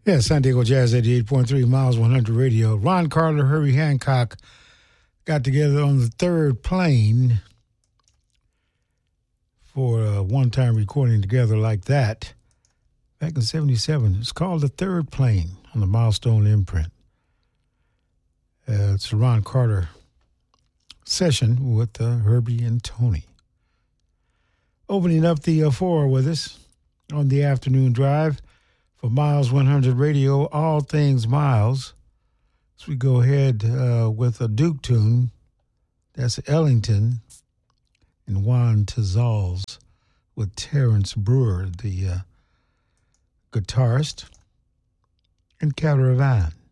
Yeah, San Diego Jazz 88.3, Miles 100 Radio. Ron Carter, Herbie Hancock got together on the third plane for a one-time recording together like that back in 77. It's called The Third Plane on the Milestone imprint. It's a Ron Carter session with Herbie and Tony. Opening up the floor with us on the afternoon drive for Miles 100 Radio, All Things Miles. So we go ahead with a Duke tune. That's Ellington and Juan Tizals with Terrence Brewer, the guitarist, and Caravan.